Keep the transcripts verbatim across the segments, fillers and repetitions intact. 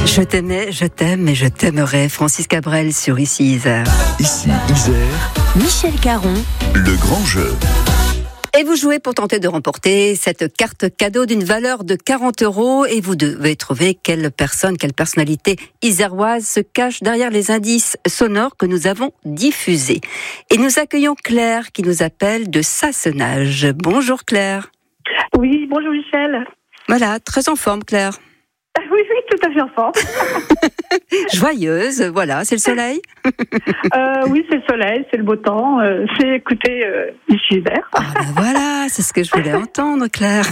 Je t'aimais, je t'aime et je t'aimerai. Francis Cabrel sur Ici Isère. Ici Isère. Michel Caron. Le grand jeu. Et vous jouez pour tenter de remporter cette carte cadeau d'une valeur de quarante euros et vous devez trouver quelle personne, quelle personnalité iséroise se cache derrière les indices sonores que nous avons diffusés. Et nous accueillons Claire qui nous appelle de Sassenage. Bonjour Claire. Oui, bonjour Michel. Voilà, très en forme Claire. Oui, oui, tout à fait en forme. Joyeuse, voilà, c'est le soleil. euh, Oui, c'est le soleil, c'est le beau temps, euh, c'est écouter euh, Ici Isère. Ah ben voilà, c'est ce que je voulais entendre Claire.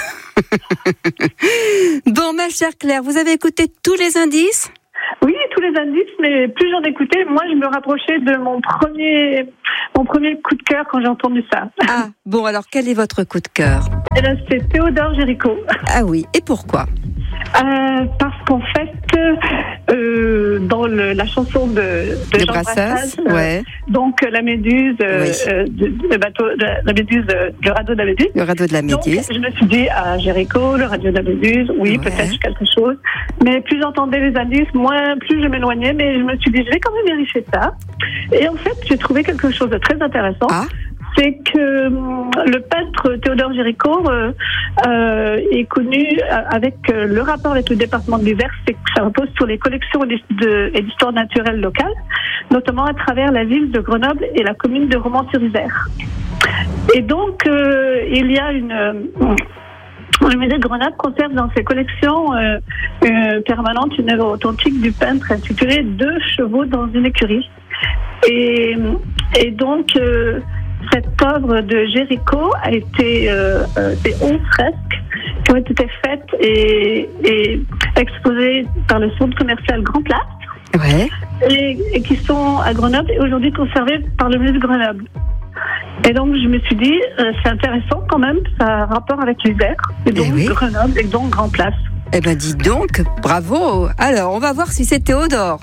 Bon, ma chère Claire, vous avez écouté tous les indices ? Oui, tous les indices, mais plus j'en écoutais, moi je me rapprochais de mon premier, mon premier coup de cœur quand j'ai entendu ça. Ah, bon, alors quel est votre coup de cœur ? Et là, c'est Théodore Géricault. Ah oui, et pourquoi ? Euh, parce qu'en fait, euh, dans le, la chanson de, de, de Jean Brassens, euh, ouais. donc la méduse, euh, Oui. euh, le bateau, la, la méduse, euh, le radeau de la méduse. Le radeau de la Donc, méduse. je me suis dit, à Géricault, le radeau de la méduse, oui, Ouais. peut-être quelque chose. Mais plus j'entendais les indices, moins, plus je m'éloignais, mais je me suis dit, je vais quand même vérifier ça. Et en fait, j'ai trouvé quelque chose de très intéressant. Ah, C'est que hum, le peintre Théodore Géricault euh, euh, est connu euh, avec euh, le rapport avec le département de l'Isère, c'est que ça repose sur les collections de- et l'histoire naturelle locale, notamment à travers la ville de Grenoble et la commune de Romans-sur-Isère. Et donc, euh, il y a une... euh, le musée de Grenoble conserve dans ses collections euh, euh, permanentes une œuvre authentique du peintre intitulée Deux chevaux dans une écurie. Et, et donc, euh, cette œuvre de Géricault a été euh, euh, des onze fresques qui ont été faites et, et exposées par le centre commercial Grand Place ouais. et, et qui sont à Grenoble et aujourd'hui conservées par le musée de Grenoble. Et donc je me suis dit, euh, c'est intéressant quand même, ça a un rapport avec l'Isère, et donc Eh oui. Grenoble et donc Grand Place. Eh ben dis donc, bravo. Alors, on va voir si c'est Théodore.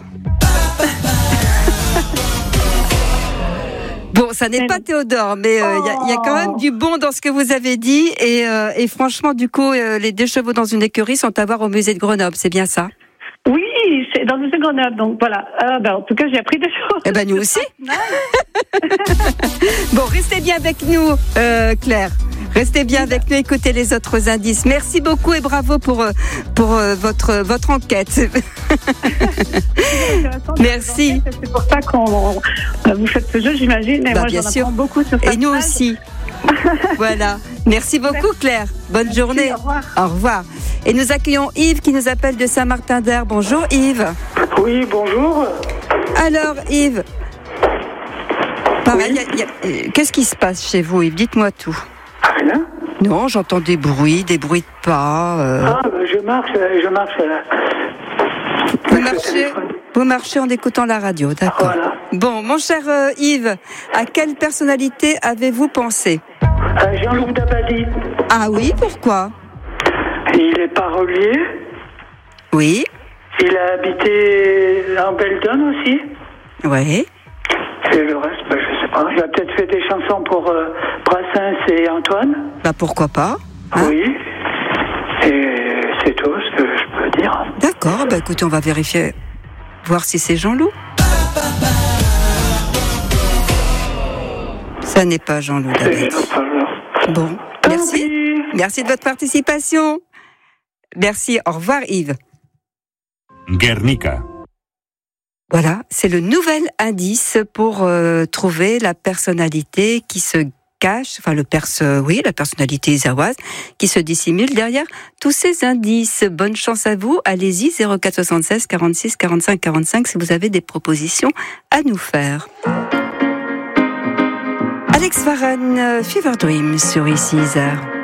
Bon, ça n'est pas Théodore, mais il euh, y, y a quand même du bon dans ce que vous avez dit. Et, euh, et franchement, du coup, euh, les deux chevaux dans une écurie sont à voir au musée de Grenoble, c'est bien ça ? Oui, c'est dans le musée de Grenoble, donc voilà. Euh, ben, en tout cas, j'ai appris des choses. Eh ben nous aussi. Bon, restez bien avec nous, euh, Claire. Restez bien avec nous, écoutez les autres indices. Merci beaucoup et bravo pour, euh, pour euh, votre, votre enquête. Merci. C'est pour ça qu'on euh, vous faites ce jeu, j'imagine. Et Bah, moi, bien j'en sûr. apprends beaucoup sur cette Et nous page. aussi. Voilà. Merci beaucoup, Claire. Bonne Merci, journée. au revoir. Au revoir. Et nous accueillons Yves qui nous appelle de Saint-Martin-d'Air. Bonjour Yves. Oui, bonjour. Alors Yves. Pareil, y a- y a- euh, qu'est-ce qui se passe chez vous, Yves ? Dites-moi tout. Rien. Non, j'entends des bruits, des bruits de pas. euh. Ah, ben, je marche, euh, je marche. euh, Vous avec le marchez, téléphone. vous marchez en écoutant la radio, d'accord. Voilà. Bon, mon cher euh, Yves, à quelle personnalité avez-vous pensé ? Euh, Jean-Loup Dabadi, Ah oui, pourquoi ? il est parolier. Oui, Il a habité en Beldon aussi. oui. Et le reste, ben, je sais pas. Il a peut-être fait des chansons pour euh, Brassens et Antoine. Bah pourquoi pas ? Hein ? Oui. Et c'est tout ce que je peux dire. D'accord, bah écoutez, on va vérifier, voir si c'est Jean-Loup. Ça n'est pas Jean-Loup Et, Dabadi. alors, Bon, tant merci. pis. Merci de votre participation. Merci, au revoir Yves. Guernica. Voilà, c'est le nouvel indice pour euh, trouver la personnalité qui se cache, enfin le perse, oui, la personnalité iséroise qui se dissimule derrière tous ces indices. Bonne chance à vous. Allez-y, zéro quatre soixante-seize quarante-six quarante-cinq quarante-cinq si vous avez des propositions à nous faire. Alex Varane, Fever Dream sur Ici Isère.